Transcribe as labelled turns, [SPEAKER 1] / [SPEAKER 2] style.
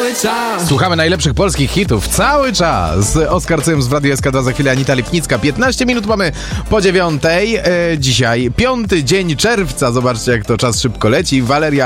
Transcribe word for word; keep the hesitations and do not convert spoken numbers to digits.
[SPEAKER 1] cały czas.
[SPEAKER 2] Słuchamy najlepszych polskich hitów cały czas. Oskar Cyms w Radiu S K dwa, za chwilę Anita Lipnicka. piętnaście minut mamy po dziewiątej. E, dzisiaj piąty dzień czerwca. Zobaczcie, jak to czas szybko leci. Waleria